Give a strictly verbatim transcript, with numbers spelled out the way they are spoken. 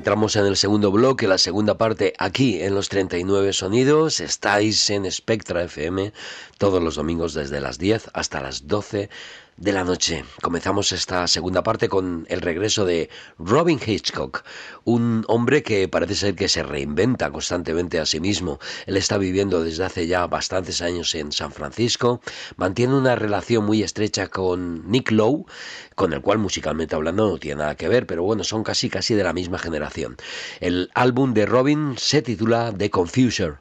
Entramos en el segundo bloque, la segunda parte, aquí en los treinta y nueve Sonidos. Estáis en Spectra F M todos los domingos desde las diez hasta las doce de la noche. Comenzamos esta segunda parte con el regreso de Robyn Hitchcock, un hombre que parece ser que se reinventa constantemente a sí mismo. Él está viviendo desde hace ya bastantes años en San Francisco, mantiene una relación muy estrecha con Nick Lowe, con el cual musicalmente hablando no tiene nada que ver, pero bueno, son casi casi de la misma generación. El álbum de Robyn se titula The Confuser.